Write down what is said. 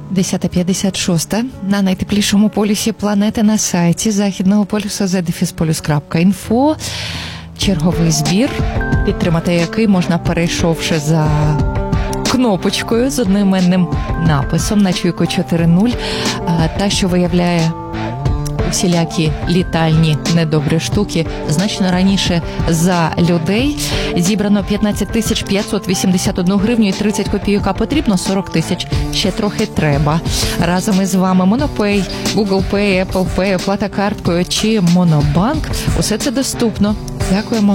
10:56 на найтеплішому полюсі планети на сайті Західного полюса zdefisполюс.info. Черговий збір, підтримати який можна, перейшовши за кнопочкою з одноіменним написом на чуйку 4.0, та, що виявляє усілякі літальні недобрі штуки значно раніше за людей. Зібрано 15 581 гривню і 30 копійок, а потрібно 40 тисяч. Ще трохи треба. Разом із вами Монопей, Google Pay, Apple Pay, оплата карткою чи Монобанк. Усе це доступно. Дякуємо.